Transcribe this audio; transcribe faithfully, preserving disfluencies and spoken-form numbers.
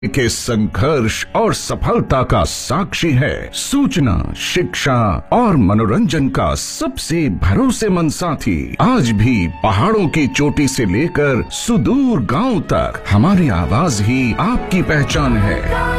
के संघर्ष और सफलता का साक्षी है। सूचना, शिक्षा और मनोरंजन का सबसे भरोसेमंद साथी। आज भी पहाड़ों की चोटी से लेकर सुदूर गांव तक हमारी आवाज ही आपकी पहचान है।